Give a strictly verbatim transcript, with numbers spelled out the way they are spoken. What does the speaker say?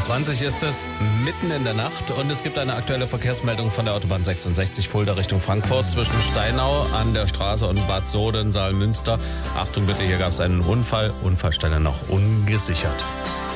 einundzwanzig ist es, mitten in der Nacht. Und es gibt eine aktuelle Verkehrsmeldung von der Autobahn sechsundsechzig Fulda Richtung Frankfurt zwischen Steinau an der Straße und Bad Soden, Saalmünster. Achtung bitte, hier gab es einen Unfall. Unfallstelle noch ungesichert.